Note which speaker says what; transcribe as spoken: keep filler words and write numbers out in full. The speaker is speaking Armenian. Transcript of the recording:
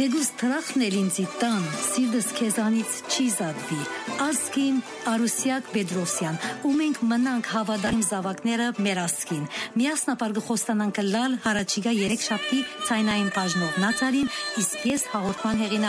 Speaker 1: Թեգուս թրախն էլ ինձի տան, սիրտս քեզանից չի զատվի։ Ասկին Արուսյակ Պետրոսյան, ու մենք մնանք հավատային զավակները մեր ասկին։ Միասնապար գխոստանանք լալ հարաճիգա երեք շաբթի ցայնային բաժնով նացարին, իսկ ես հաղորդման հեղինակ